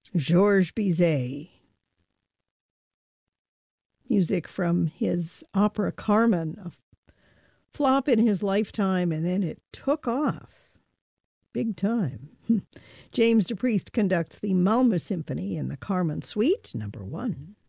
Georges Bizet. Music from his opera Carmen, a flop in his lifetime, and then it took off big time. James DePriest conducts the Malmö Symphony in the Carmen Suite, number 1.